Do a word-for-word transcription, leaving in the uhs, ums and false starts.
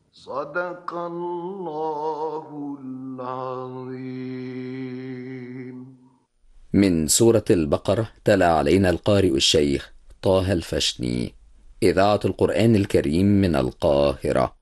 صدق الله العظيم. من سورة البقرة تلا علينا القارئ الشيخ طه الفشني. إذاعة القرآن الكريم من القاهرة.